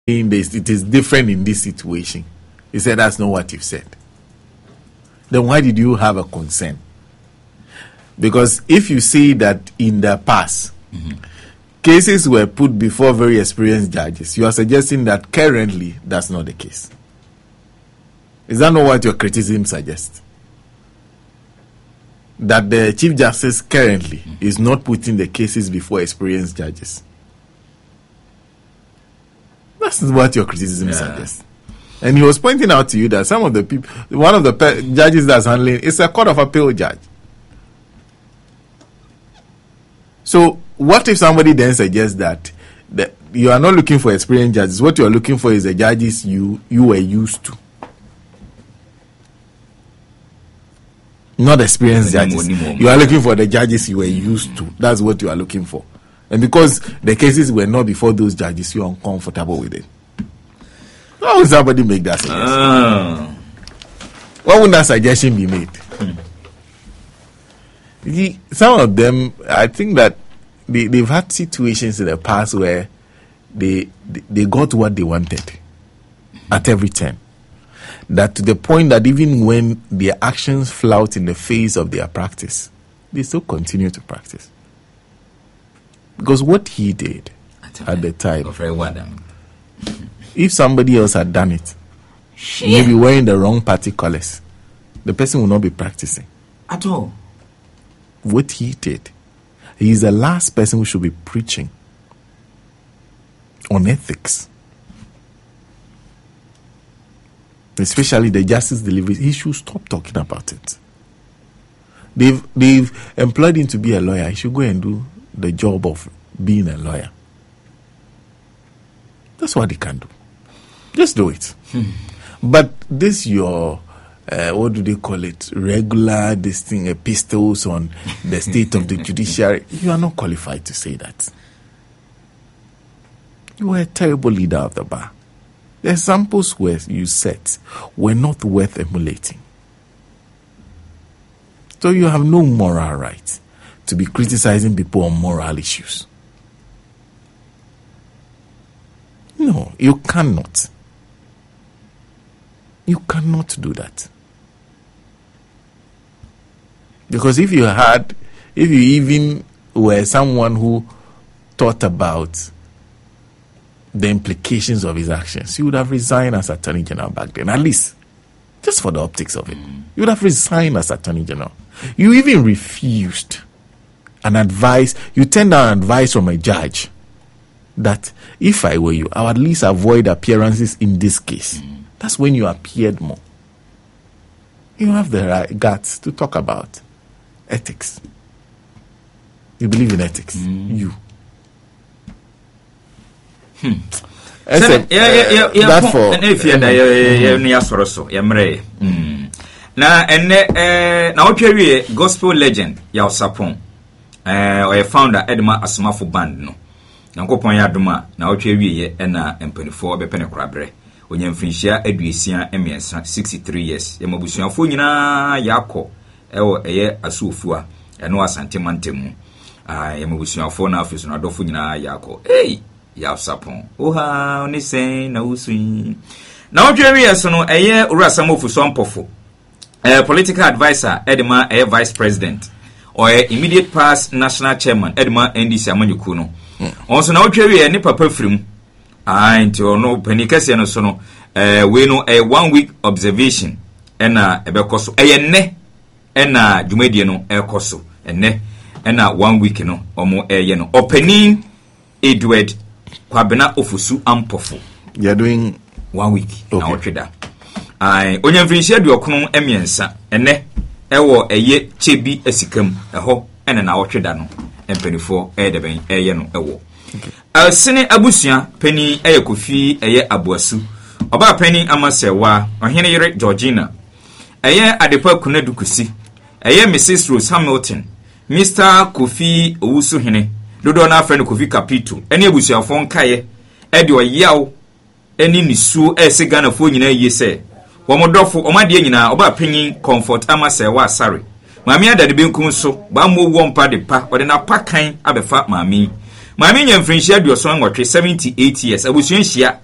it is different in this situation. He said, that's not what you've said. Then why did you have a concern? Because if you see that in the past, cases were put before very experienced judges, you are suggesting that currently that's not the case. Is that not what your criticism suggests? That the Chief Justice currently is not putting the cases before experienced judges. That's what your criticism suggests. And he was pointing out to you that some of the people, one of the judges that's handling, is a Court of Appeal judge. So, what if somebody then suggests that you are not looking for experienced judges, what you are looking for is the judges you were used to? Not experienced judges. You are looking for the judges you were used to. That's what you are looking for. And because the cases were not before those judges, you are uncomfortable with it. How would somebody make that suggestion? Why would that suggestion be made? Some of them, I think that they've had situations in the past where they got what they wanted at every turn. That to the point that even when their actions flout in the face of their practice, they still continue to practice. Because what he did at the time, if somebody else had done it, maybe wearing the wrong party colors, the person will not be practicing at all. What he did, he is the last person who should be preaching on ethics, especially the justice delivery. He should stop talking about it. They've employed him to be a lawyer. He should go and do the job of being a lawyer. That's what he can do. Just do it. But this your what do they call it? Regular epistles on the state of the judiciary. You are not qualified to say that. You are a terrible leader of the bar. The examples where you set were not worth emulating. So you have no moral right to be criticizing people on moral issues. No, you cannot. You cannot do that. Because if you even were someone who thought about the implications of his actions, you would have resigned as Attorney General back then, at least, just for the optics of it. You would have resigned as Attorney General. You even refused an advice, you turned down advice from a judge that if I were you, I would at least avoid appearances in this case. That's when you appeared more. You have the right guts to talk about ethics. You believe in ethics. You. That's for na enne na otwawie gospel legend ya Osapon or founder Edma Asmafo band no Yankopon ya doma na otwawie ye na empanifo obepene korabre onyamfinhia aduesia emiensa 63 years yamabusuafo nyina yakọ ewo eye asuofua eno asante mantemu yamabusuafo na afiso na dofo nyina yakọ ya Osapon oha onisen na usuin na otwawie so no eye urasamofu so mpofo political advisor Edma vice president or immediate past national chairman Edma NDC amanyuku no onso na otwawie ne papa firim nti ono panikase no so no we no a 1 week observation na ebekoso ne na dwumadie no ekoso enne na 1 week no omo no opening Edward Kwabena Ofusu Ampofo you are doing 1 week na otweda onyamfinhia duokunu emiensa enne ewo eye chebi asikam eho ene na otweda no empanifo edeben no ewo sene abusua pani Kofi abuasu oba pani amasewa ohene yere Georgina adepa kunadu kusi Mrs Rose Hamilton Mr Kofi owusu hene dodo na afre no Kofi Kapito ene abusuafo nkaye de oyaw eni nisu Ghana fo nyina yese womodofo omade nyina oba panyin comfort amasewa sare maami adade benkum so ba mo wompa de pa ode na pakan abefa maami nyamfrinhia duoso nwotwe 78 years abusuanhia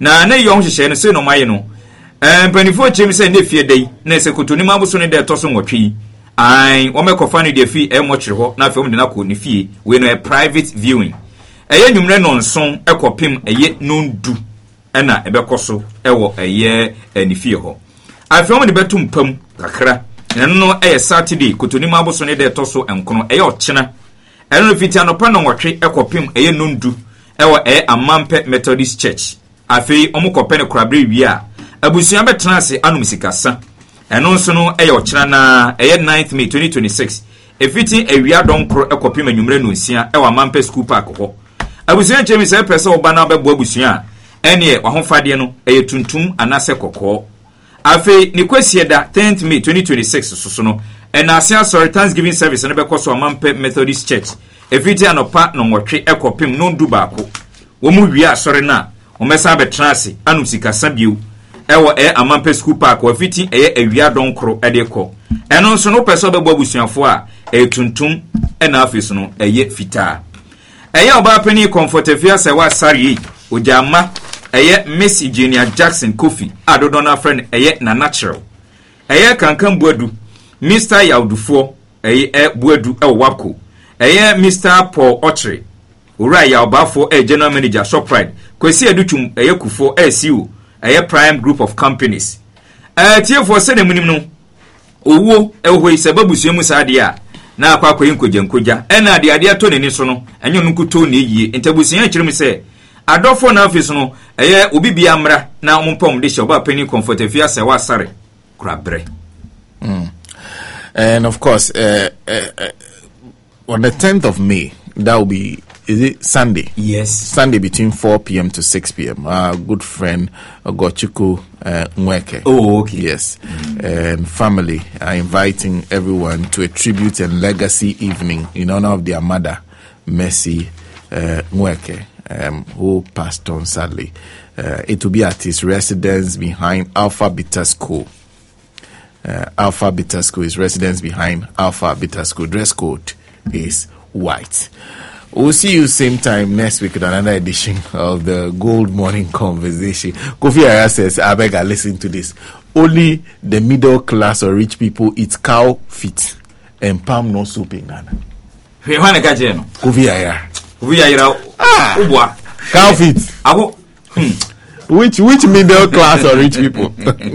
na yon hye no se no maye no mpanifo chim se ne fie dai na se kotoni mabuso ne de toso nwotwe ai wo mekofa ne de fi mochire ho na afem de na ko ne fie we no a private viewing eye nwumre no nson ekopim eye nondu na ebekoso ewo eye ne fie ho afem de betum pam kakra no eye Saturday kotoni mabuso ne de toso enkono eye ochena no fiti anopa no nwotwe ekopim eye nondu ewo Amampe Methodist Church afei omukopɛ ne korabre wi a abusuan betena ase anum sikasa eno nso no ochena na 9th May 2026 efiti awia donkro ekopim anwumre no nsia Amampe School Park ho abusuan chemi se pese oba na bebo abusuan ene wahofade no tuntum anase kokko afei ni kwesieda 10th May 2026 so no ase sorry Thanksgiving service no bekoso Amampe Methodist Church efiti anopa no nwotwe ekopim no ndu baako wo mu wi asore na omesa betena ase anum sikasa biu ewo Amampe School Park wa fiti awia donkro edeko eno nso no pese obebo abusuanfo a tuntum na afeso no fitaa oba pani comfortafia se wa sari ojama Miss Eugenia Jackson Kofi adodo na friend na natural kankan buadu Mr. Yaudufo buadu wapko Mr. Paul Otre ora yaubafo general manager Shoprite kwesi edutum kufo CEO Prime Group of Companies tie for se nemunim no owo ehoi se babusuamu saade a na akwakoyi nkojankoja na ade to neni so no enyo nkuto na yie ntabusuan kirim se adofo na afis no obi bia mra na ompom de shoba penny comfortafia se wa sare kurabre. And of course on the 10th of May that will be, is it Sunday? Yes. Sunday between 4 p.m. to 6 p.m. Our good friend Gochuku Nweke. Oh, okay. Yes. And family are inviting everyone to a tribute and legacy evening in honor of their mother, Mercy Nweke, who passed on sadly. It will be at his residence behind Alpha Beta School. Alpha Beta School, his residence behind Alpha Beta School. Dress code is white. We'll see you same time next week with another edition of the Gold Morning Conversation. Kofi Aya says, I beg I listen to this. Only the middle class or rich people eat cow feet and palm no soup in Ghana. Kofi Aya. Cow feet. Which middle class or rich people?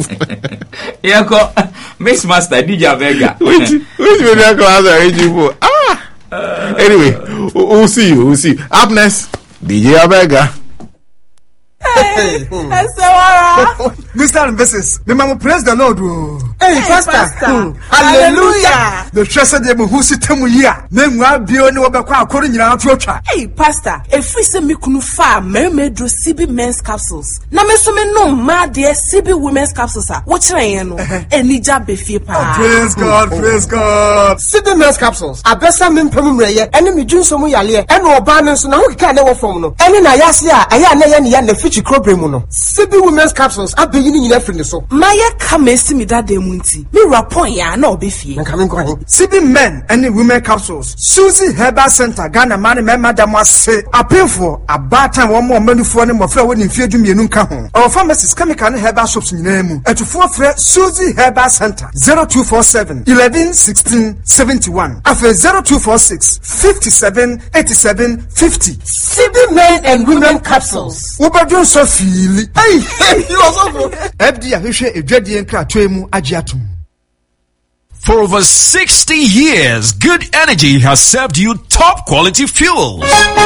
Mix Master DJ Vega. Which middle class or rich people? Anyway, we'll see you. Up next, DJ Abega. Hey, Mr. and Mrs. The Mama praise the Lord. Hey, Pastor. Hallelujah. The treasure de who sit temu here. Name wa bio ni wabekwa akori nyina atwocha. Hey, Pastor. If we say me kunu fa me do CB men's capsules. Na me so me no ma de CB women's capsules a. What try no? Enija befie pa. Praise God, praise God. CB men's capsules. Abesa me mpemu mreye. Ene me dwunso mu yale. Ene oba ne so na ho kika na wo fom no. Ene na yase a aya na ye ne ya na fichi krobremu no. CB women's capsules abeyi ni nyina free so. Maye kamesi mi dade munti. Me rapon ya na obefie. CB men and women capsules. Susie Herbal Center Ghana man madam wase apefo abata wo mo manufo ne mofra woni mfie dwumienu nka ho. Our pharmacies chemical and herbal shops nyina mu. Etufo frɛ Susie Herbal Center 0247 11 16 71. Afa 0246 57 87 50. CB men and women capsules. Wobadun so fili. Hey, you also. FD ahwehwe edwadie nkra twemu agiatum. For over 60 years, Good Energy has served you top quality fuels.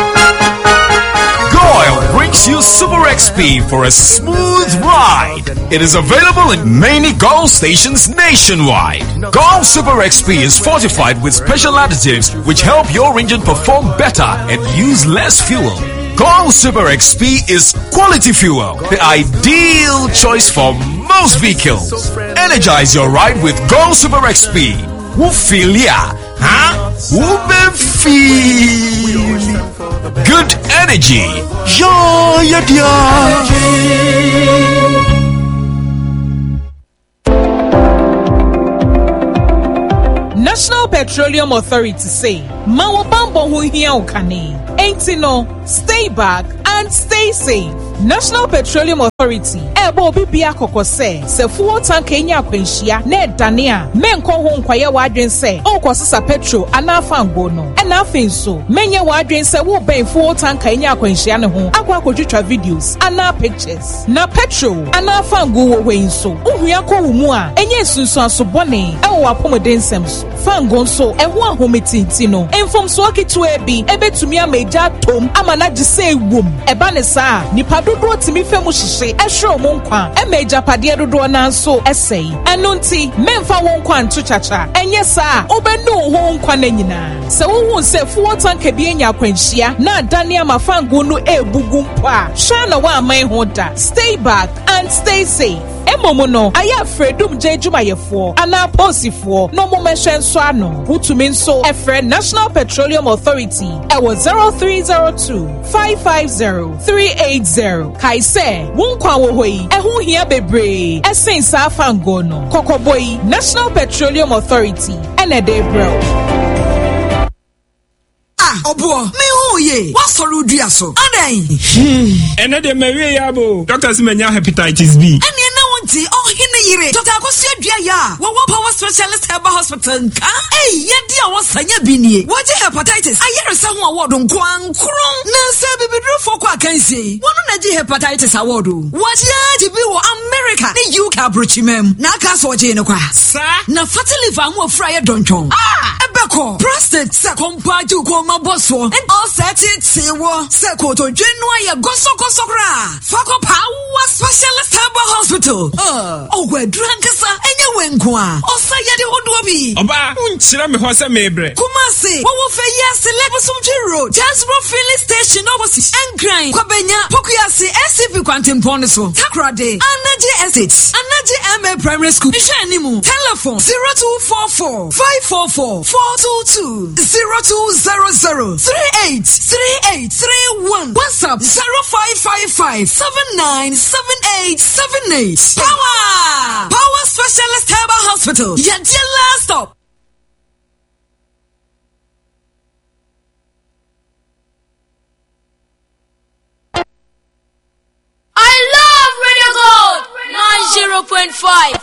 GOIL brings you Super XP for a smooth ride. It is available in many GOIL stations nationwide. GOIL Super XP is fortified with special additives which help your engine perform better and use less fuel. GOIL Super XP is quality fuel, the ideal choice for most vehicles. Energize your ride with GOIL Super XP. Who feel ya? Huh? Who be feel? Good energy. Yeah. National Petroleum Authority say, Mawabambo hu hiya ukane. Ain't no, stay back and stay safe. National Petroleum Authority ebo obi bia kokose se fuel tank enya akwanhia na edane a menko ho nkwaye wadwen se okosesa petrol ana fango no na afenso menye wadwen se wo ben fuel tank enya akwanhia ne ho akwa kodwetwa videos ana pictures na petrol ana fango wo hwenso ohua ko wo mu a enye sunsun asobone ewo apomeden semso fango so eho ahometinti no enfomso akitu ebi ebetumi ameja tom amana gise ewom eba ne saa nipa dodo timi femu hihye ehwe mo nkwa emeja pade dodo na nso esei eno nti memfa wo nkwa nto chacha enye saa obenu ho nkwa na nyina se wo hu se fuel tank bi enya akwanhia na dane amafango no ebugu mpa hwa na wa aman ho da stay back and stay safe Emomo no aya fredum jejuma yefo ana posifo no mo mention so ano utumi nso efre National Petroleum Authority ewo 0302-550-380 kaise wonkwa wo hoi ehu hia bebre esen sa fango no kokoboi National Petroleum Authority ene de bro Obo, me who ye? What sorrow do you so? Another Maria Yabo. Doctors menya hepatitis B. And you know what? Oh, Hine, Dr. Akosia ya. What power specialist herbal hospital? Hey, yeah, dear, what's Sanya Bini? What hepatitis? I hear someone award on Kwang Krong. Nancy, baby, for what can say? One on the hepatitis award. What ya to be America? The UK Bruchimem. Nakas or Jane Qua. Sir, na fatally van will fry a donchon. Ebeko, prostate, secompa to coma bosso, and all set it, say, war, secoto, Genoa, Gosokosokra. Fako Power Specialist Herbal Hospital. Oh, we're drunk, sir, and you went qua. Oh, say, ya the Odobi. Oba, Unchirame Hosa Mebre. Kumasi, what will say, yes, Lebosum Road, Jasbro Filling Station, Overseas, and Grind, Kwabenya, Pokiasi, SCP Quantum Ponoso, Takrade, Anaji Estates, Anaji MA Primary School, Shanimu, telephone 0244 544 422 0200 383831, WhatsApp 0555 797878. Power Specialist Herbal Hospital, your last stop. I love Radio Gold 90.5.